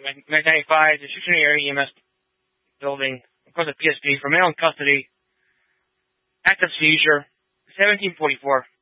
1995, the Houston area EMS building, of course, a PSP for male in custody, active seizure, 1744.